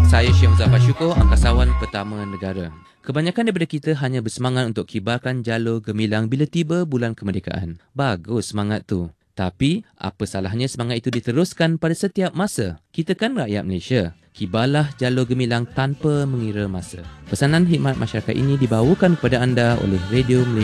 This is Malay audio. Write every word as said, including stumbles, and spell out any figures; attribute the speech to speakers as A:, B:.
A: Saya Syed Muzaffar Syukur, angkasawan pertama negara. Kebanyakan daripada kita hanya bersemangat untuk kibarkan jalur gemilang bila tiba bulan kemerdekaan. Bagus semangat tu. Tapi, apa salahnya semangat itu diteruskan pada setiap masa? Kita kan rakyat Malaysia. Kibarlah jalur gemilang tanpa mengira masa. Pesanan khidmat masyarakat ini dibawakan kepada anda oleh Radio Malaysia.